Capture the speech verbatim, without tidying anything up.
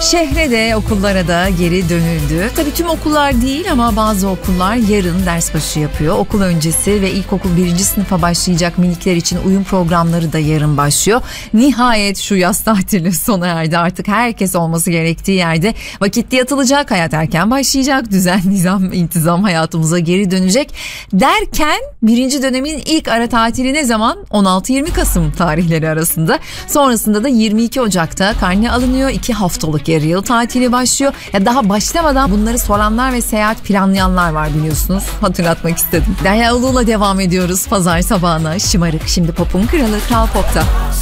Şehre de okullara da geri dönüldü. Tabii tüm okullar değil ama bazı okullar yarın ders başı yapıyor. Okul öncesi ve ilkokul birinci sınıfa başlayacak minikler için uyum programları da yarın başlıyor. Nihayet şu yaz tatili sona erdi. Artık herkes olması gerektiği yerde vakitli yatılacak, hayat erken başlayacak, düzen, nizam, intizam hayatımıza geri dönecek. Derken birinci dönemin ilk ara tatili ne zaman? on altı yirmi Kasım tarihleri arasında. Sonrasında da yirmi iki Ocak'ta karne alınıyor. iki haftalık yarı yıl tatili başlıyor. Ya daha başlamadan bunları soranlar ve seyahat planlayanlar var biliyorsunuz. Hatırlatmak istedim. Derya Ulu'la devam ediyoruz pazar sabahına. Şımarık şimdi pop'un kralı Kral Pop'ta.